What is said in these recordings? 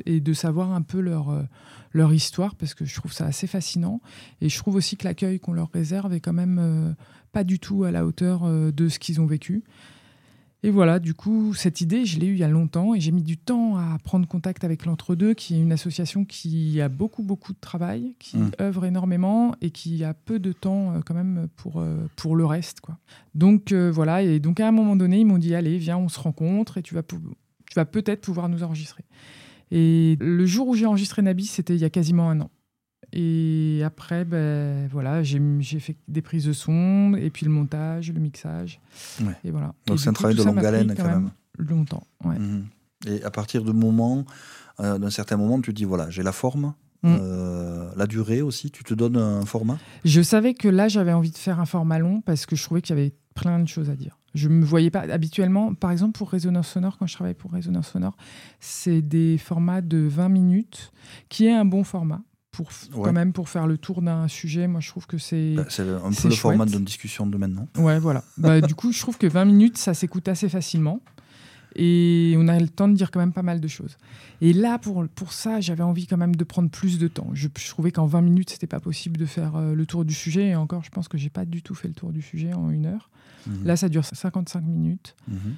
et de savoir un peu leur histoire, parce que je trouve ça assez fascinant. Et je trouve aussi que l'accueil qu'on leur réserve est quand même pas du tout à la hauteur de ce qu'ils ont vécu. Et voilà, du coup, cette idée, je l'ai eue il y a longtemps et j'ai mis du temps à prendre contact avec l'Entre-deux, qui est une association qui a beaucoup, beaucoup de travail, qui œuvre énormément et qui a peu de temps quand même pour le reste, quoi. Donc voilà, et donc à un moment donné, ils m'ont dit « Allez, viens, on se rencontre et tu vas peut-être pouvoir nous enregistrer ». Et le jour où j'ai enregistré Nabi, c'était il y a quasiment 1 an. Et après, voilà, j'ai fait des prises de son, et puis le montage, le mixage. Ouais. Et voilà. Donc et c'est un travail de longue haleine quand même. Longtemps, ouais. Et à partir d'un certain moment, tu te dis, voilà, j'ai la forme, la durée aussi, tu te donnes un format ? Je savais que là, j'avais envie de faire un format long, parce que je trouvais qu'il y avait plein de choses à dire. Je ne me voyais pas habituellement, par exemple pour Résonance Sonore, quand je travaille pour Résonance Sonore, c'est des formats de 20 minutes, qui est un bon format. Quand même, pour faire le tour d'un sujet, moi je trouve que c'est c'est un peu le format de notre discussion de maintenant. Ouais, voilà. Du coup, je trouve que 20 minutes, ça s'écoute assez facilement. Et on a le temps de dire quand même pas mal de choses. Et là, pour ça, j'avais envie quand même de prendre plus de temps. Je trouvais qu'en 20 minutes, c'était pas possible de faire le tour du sujet. Et encore, je pense que j'ai pas du tout fait le tour du sujet en 1 heure. Là, ça dure 55 minutes.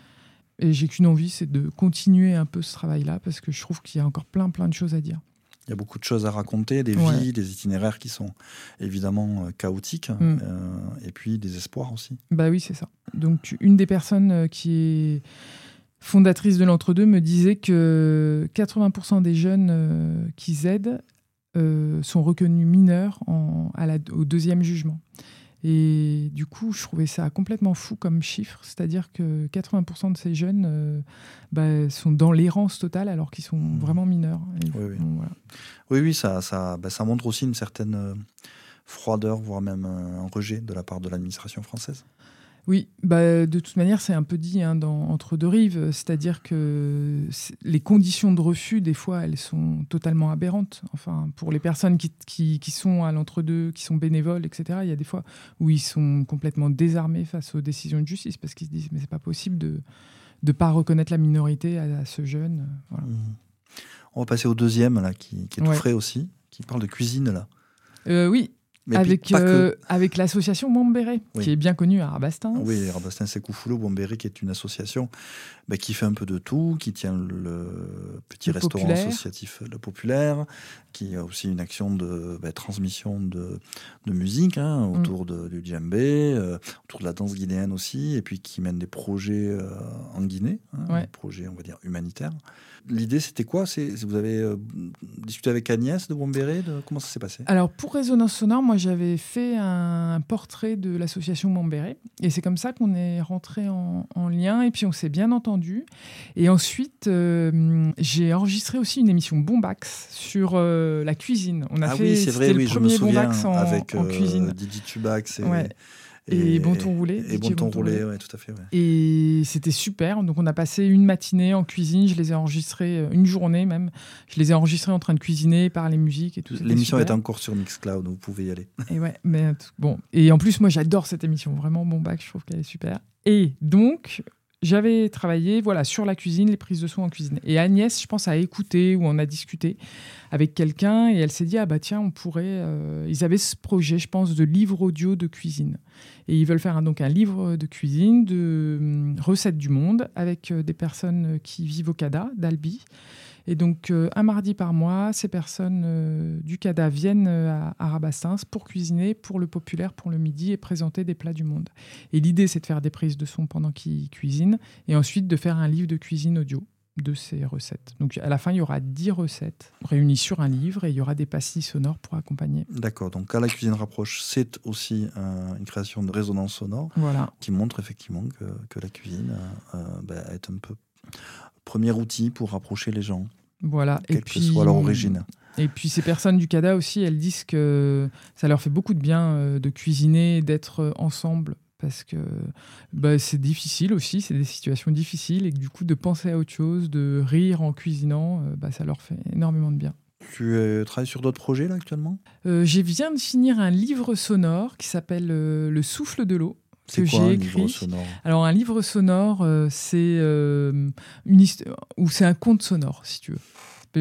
Et j'ai qu'une envie, c'est de continuer un peu ce travail-là, parce que je trouve qu'il y a encore plein de choses à dire. Il y a beaucoup de choses à raconter, des vies, des itinéraires qui sont évidemment chaotiques, et puis des espoirs aussi. Oui, c'est ça. Donc, une des personnes qui est fondatrice de l'Entre-deux me disait que 80% des jeunes qu'ils aident sont reconnus mineurs au 2e jugement. Et du coup, je trouvais ça complètement fou comme chiffre, c'est-à-dire que 80% de ces jeunes sont dans l'errance totale alors qu'ils sont vraiment mineurs. Et oui, ça montre aussi une certaine froideur, voire même un rejet de la part de l'administration française. Oui, de toute manière, c'est un peu dit dans Entre deux rives, c'est-à-dire que les conditions de refus, des fois, elles sont totalement aberrantes. Enfin, pour les personnes qui sont à l'entre-deux, qui sont bénévoles, etc., il y a des fois où ils sont complètement désarmés face aux décisions de justice, parce qu'ils se disent « mais c'est pas possible de ne pas reconnaître la minorité à ce jeune ». Voilà. On va passer au 2e, là, qui est tout frais aussi, qui parle de cuisine, là. Oui. Mais avec l'association Montbéret, qui est bien connue à Rabastens. Oui, Rabastens et Coufoulot, Montbéret, qui est une association qui fait un peu de tout, qui tient le petit restaurant associatif Le Populaire, qui a aussi une action de transmission de musique autour du djembé, autour de la danse guinéenne aussi, et puis qui mène des projets en Guinée, des projets, on va dire, humanitaires. L'idée, c'était quoi ? Vous avez discuté avec Agnès de Montbéret, comment ça s'est passé ? Alors, pour Résonance Sonore, moi, j'avais fait un portrait de l'association Montbéret. Et c'est comme ça qu'on est rentré en lien. Et puis, on s'est bien entendu. Et ensuite, j'ai enregistré aussi une émission Bombax sur la cuisine. On a fait, c'est vrai, le premier Bombax avec en cuisine. Didi Tubax et Bon Ton Roulé. Et Bon Ton Roulé, oui, tout à fait. Ouais. Et c'était super. Donc, on a passé une matinée en cuisine. Je les ai enregistrés, une journée même. Je les ai enregistrés en train de cuisiner, parler musique et tout. L'émission est encore sur Mixcloud, vous pouvez y aller. Et mais bon. Et en plus, moi, j'adore cette émission. Vraiment, Bombax, je trouve qu'elle est super. Et donc, j'avais travaillé sur la cuisine, les prises de son en cuisine. Et Agnès, je pense, a écouté ou on a discuté avec quelqu'un et elle s'est dit, tiens, on pourrait... Ils avaient ce projet, je pense, de livre audio de cuisine. Et ils veulent faire un livre de cuisine, de recettes du monde, avec des personnes qui vivent au CADA, d'Albi. Et donc, un mardi par mois, ces personnes du CADA viennent à Rabastens pour cuisiner pour le populaire, pour le midi, et présenter des plats du monde. Et l'idée, c'est de faire des prises de son pendant qu'ils cuisinent, et ensuite de faire un livre de cuisine audio de ces recettes. Donc, à la fin, il y aura 10 recettes réunies sur un livre, et il y aura des pastilles sonores pour accompagner. D'accord. Donc, quand la cuisine rapproche, c'est aussi une création de résonance sonore qui montre effectivement que la cuisine est un peu... premier outil pour rapprocher les gens, quelle que soit leur origine. Et puis ces personnes du CADA aussi, elles disent que ça leur fait beaucoup de bien de cuisiner, d'être ensemble, parce que c'est difficile aussi, c'est des situations difficiles, et que du coup de penser à autre chose, de rire en cuisinant, ça leur fait énormément de bien. Tu travailles sur d'autres projets là actuellement ? Je viens de finir un livre sonore qui s'appelle Le souffle de l'eau. C'est quoi un livre sonore ? Alors un livre sonore, c'est une histoire, ou c'est un conte sonore, si tu veux.